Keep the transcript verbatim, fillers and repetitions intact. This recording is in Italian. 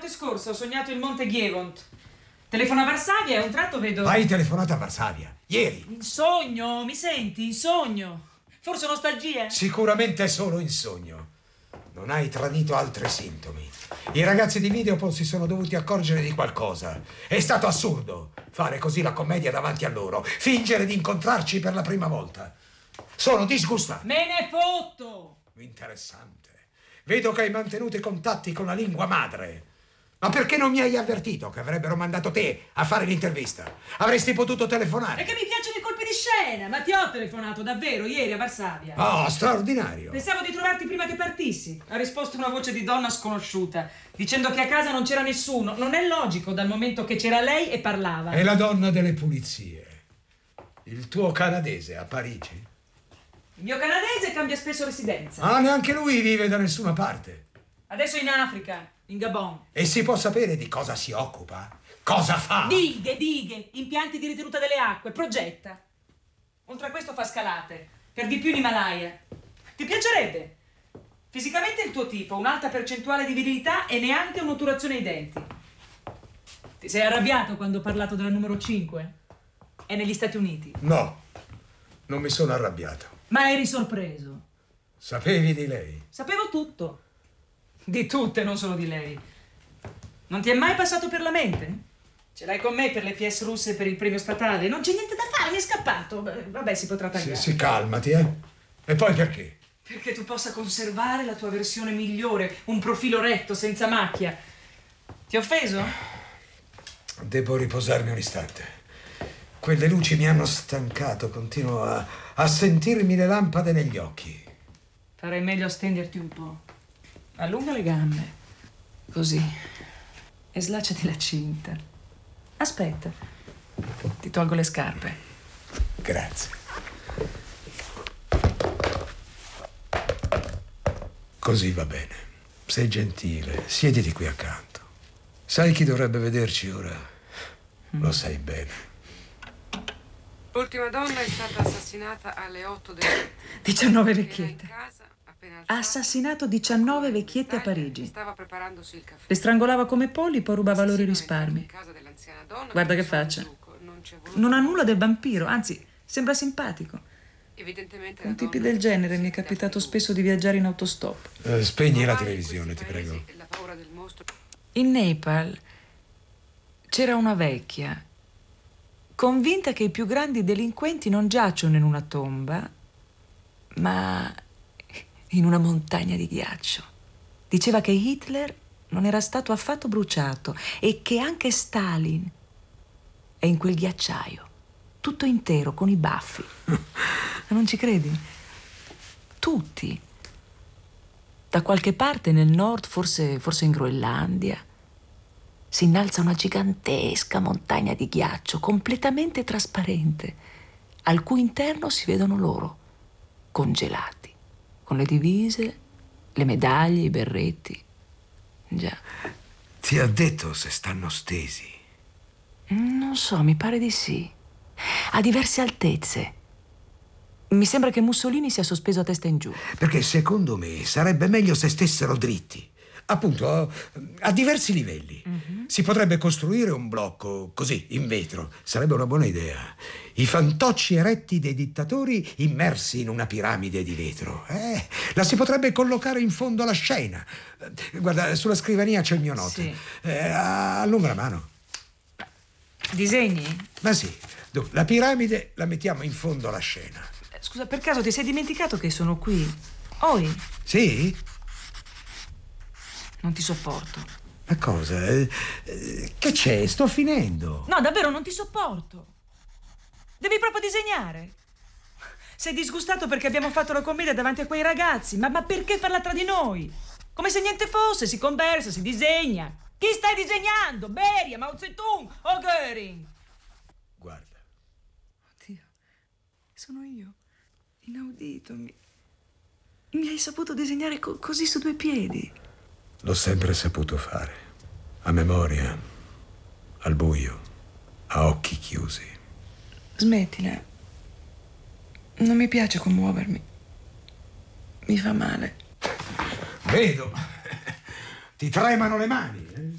scorsa ho sognato il Monte Gievont. Telefono a Varsavia e a un tratto vedo... Hai telefonato a Varsavia? Ieri? In sogno, mi senti? In sogno. Forse nostalgia? Sicuramente è solo in sogno. Non hai tradito altri sintomi. I ragazzi di Videopol si sono dovuti accorgere di qualcosa. È stato assurdo fare così la commedia davanti a loro. Fingere di incontrarci per la prima volta. Sono disgustato. Me ne fotto! Interessante. Vedo che hai mantenuto i contatti con la lingua madre. Ma perché non mi hai avvertito che avrebbero mandato te a fare l'intervista? Avresti potuto telefonare. Perché mi piacciono i colpi di scena, ma ti ho telefonato davvero ieri a Varsavia. Oh, straordinario. Pensavo di trovarti prima che partissi. Ha risposto una voce di donna sconosciuta, dicendo che a casa non c'era nessuno. Non è logico dal momento che c'era lei e parlava. È la donna delle pulizie. Il tuo canadese a Parigi? Il mio canadese cambia spesso residenza. Ah, neanche lui vive da nessuna parte. Adesso è in Africa, in Gabon. E si può sapere di cosa si occupa? Cosa fa? Dighe, dighe, impianti di ritenuta delle acque, progetta. Oltre a questo fa scalate, per di più in Himalaya. Ti piacerebbe? Fisicamente è il tuo tipo, un'alta percentuale di virilità e neanche un'otturazione ai denti. Ti sei arrabbiato quando ho parlato della numero cinque? È negli Stati Uniti. No, non mi sono arrabbiato. Ma eri sorpreso. Sapevi di lei? Sapevo tutto. Di tutte, non solo di lei. Non ti è mai passato per la mente? Ce l'hai con me per le pièce russe per il premio statale? Non c'è niente da fare, mi è scappato. Beh, vabbè, si potrà tagliare. Sì, sì, calmati, eh. E poi perché? Perché tu possa conservare la tua versione migliore, un profilo retto, senza macchia. Ti ho offeso? Devo riposarmi un istante. Quelle luci mi hanno stancato, continuo a, a sentirmi le lampade negli occhi. Farei meglio a stenderti un po'. Allunga le gambe. Così. E slacciati la cinta. Aspetta. Ti tolgo le scarpe. Grazie. Così va bene. Sei gentile. Siediti qui accanto. Sai chi dovrebbe vederci ora? Mm. Lo sai bene. L'ultima donna è stata assassinata alle otto del mattino. diciannove vecchiette. Ha assassinato diciannove vecchiette a Parigi. Stava preparandosi il caffè. Le strangolava come polli, poi rubava loro i risparmi. Donna, Guarda che faccia. Non, non ha nulla del vampiro, anzi, sembra simpatico. Evidentemente con tipi del genere mi è capitato spesso di viaggiare in autostop. Eh, spegni la televisione, ti prego. In Nepal c'era una vecchia convinta che i più grandi delinquenti non giacciono in una tomba, ma in una montagna di ghiaccio. Diceva che Hitler non era stato affatto bruciato e che anche Stalin è in quel ghiacciaio, tutto intero, con i baffi. Non ci credi? Tutti. Da qualche parte nel nord, forse, forse in Groenlandia, si innalza una gigantesca montagna di ghiaccio completamente trasparente, al cui interno si vedono loro, congelati, con le divise, le medaglie, i berretti. Già. Ti ha detto se stanno stesi? Non so, mi pare di sì. A diverse altezze. Mi sembra che Mussolini sia sospeso a testa in giù. Perché secondo me sarebbe meglio se stessero dritti. Appunto, a diversi livelli. Mm-hmm. Si potrebbe costruire un blocco così, in vetro. Sarebbe una buona idea. I fantocci eretti dei dittatori immersi in una piramide di vetro. Eh, la si potrebbe collocare in fondo alla scena. Guarda, sulla scrivania c'è il mio note. Sì. Eh, allunga la mano. Disegni? Ma sì. Dunque, la piramide la mettiamo in fondo alla scena. Scusa, per caso ti sei dimenticato che sono qui? Oi? Sì? Non ti sopporto. Ma cosa? Eh, eh, che c'è? Sto finendo. No, davvero non ti sopporto. Devi proprio disegnare. Sei disgustato perché abbiamo fatto la commedia davanti a quei ragazzi. Ma, ma perché farla tra di noi? Come se niente fosse, si conversa, si disegna. Chi stai disegnando? Beria, Mao Zedong o Göring? Guarda. Oddio, sono io. Inaudito. Mi, mi hai saputo disegnare co- così su due piedi. L'ho sempre saputo fare. A memoria, al buio, a occhi chiusi. Smettila. Non mi piace commuovermi. Mi fa male. Vedo. Ti tremano le mani.